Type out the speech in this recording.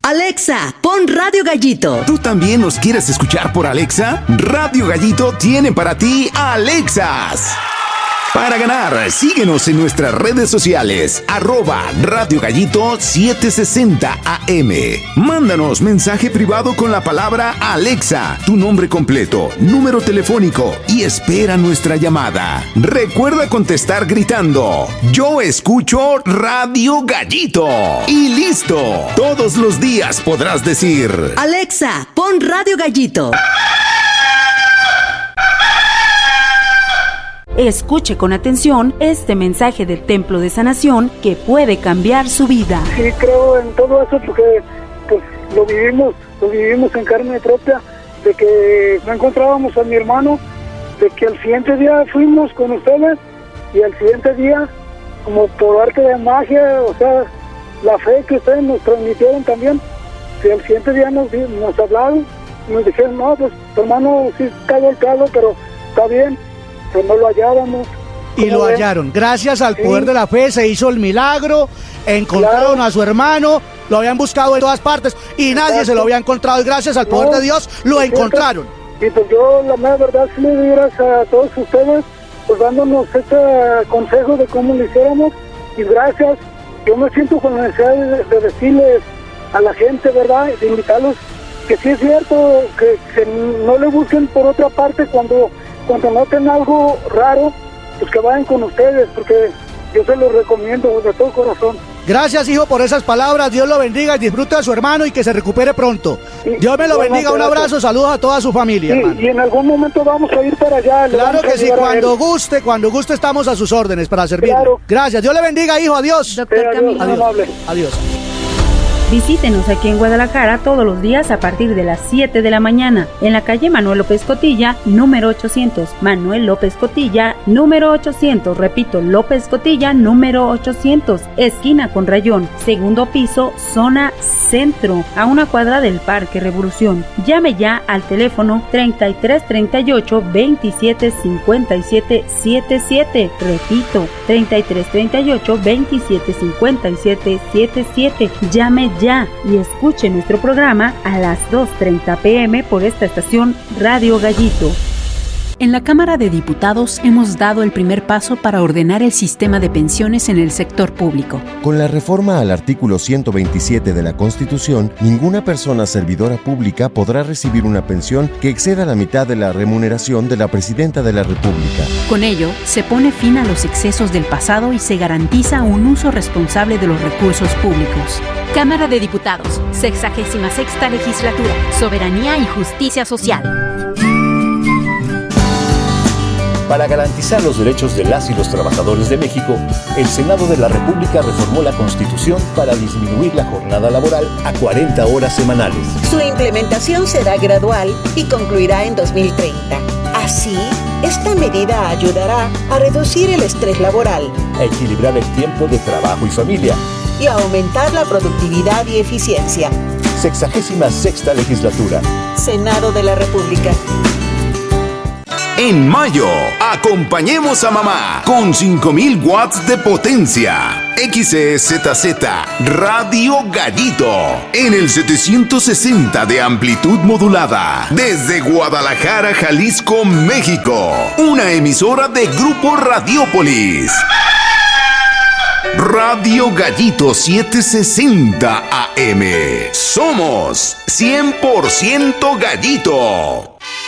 Alexa, pon Radio Gallito. ¿Tú también nos quieres escuchar por Alexa? Radio Gallito tiene para ti Alexas. Para ganar, síguenos en nuestras redes sociales, @Radio Gallito 760 AM. Mándanos mensaje privado con la palabra Alexa, tu nombre completo, número telefónico y espera nuestra llamada. Recuerda contestar gritando: yo escucho Radio Gallito. Y listo, todos los días podrás decir: Alexa, pon Radio Gallito. Escuche con atención este mensaje del Templo de Sanación que puede cambiar su vida. Sí, creo en todo eso porque pues lo vivimos en carne propia, de que no encontrábamos a mi hermano, de que al siguiente día fuimos con ustedes y al siguiente día, como por arte de magia, o sea, la fe que ustedes nos transmitieron también, que al siguiente día nos hablaron y nos dijeron: no, pues tu hermano sí está golpeado, pero está bien. Pues no lo hallábamos. Y lo hallaron. Gracias al poder de la fe se hizo el milagro, encontraron a su hermano, lo habían buscado en todas partes y nadie se lo había encontrado, y gracias al poder de Dios lo encontraron. Y pues yo, la mera verdad, sí le doy gracias a todos ustedes, pues dándonos este consejo de cómo lo hiciéramos, y gracias. Yo me siento con la necesidad de decirles a la gente, ¿verdad?, de invitarlos, que sí es cierto, que no le busquen por otra parte cuando noten algo raro, pues que vayan con ustedes, porque yo se los recomiendo de todo corazón. Gracias, hijo, por esas palabras. Dios lo bendiga y disfrute a su hermano y que se recupere pronto. Dios me lo bendiga. Un abrazo, saludos a toda su familia. Sí, y en algún momento vamos a ir para allá. Claro que sí, cuando guste estamos a sus órdenes para servir. Claro. Gracias, Dios le bendiga, hijo. Adiós. Doctor Camilo. Adiós. Visítenos aquí en Guadalajara todos los días a partir de las 7 de la mañana en la calle Manuel López Cotilla, número 800. Manuel López Cotilla, número 800. Repito, López Cotilla, número 800. Esquina con Rayón, segundo piso, zona centro, a una cuadra del Parque Revolución. Llame ya al teléfono 3338 27 57 77. Repito, 3338 27 57 77. Llame ya y escuche nuestro programa a las 2:30 p.m. por esta estación Radio Gallito. En la Cámara de Diputados hemos dado el primer paso para ordenar el sistema de pensiones en el sector público. Con la reforma al artículo 127 de la Constitución, ninguna persona servidora pública podrá recibir una pensión que exceda la mitad de la remuneración de la Presidenta de la República. Con ello, se pone fin a los excesos del pasado y se garantiza un uso responsable de los recursos públicos. Cámara de Diputados, 66ª Legislatura, Soberanía y Justicia Social. Para garantizar los derechos de las y los trabajadores de México, el Senado de la República reformó la Constitución para disminuir la jornada laboral a 40 horas semanales. Su implementación será gradual y concluirá en 2030. Así, esta medida ayudará a reducir el estrés laboral, a equilibrar el tiempo de trabajo y familia y a aumentar la productividad y eficiencia. 66ª Legislatura. Senado de la República. En mayo, acompañemos a mamá con 5000 watts de potencia. XEZZ Radio Gallito en el 760 de amplitud modulada desde Guadalajara, Jalisco, México. Una emisora de Grupo Radiópolis. Radio Gallito 760 AM. Somos 100% Gallito.